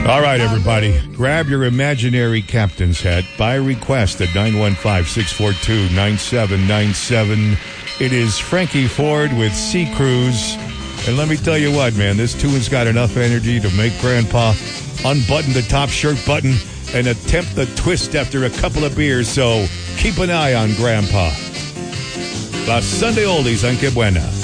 All right, everybody. Grab your imaginary captain's hat by request at 915-642-9797. It is Frankie Ford with Sea Cruise. And let me tell you what, man, this tune's got enough energy to make Grandpa unbutton the top shirt button and attempt the twist after a couple of beers. So keep an eye on Grandpa. La Sunday Oldies en Que Buena.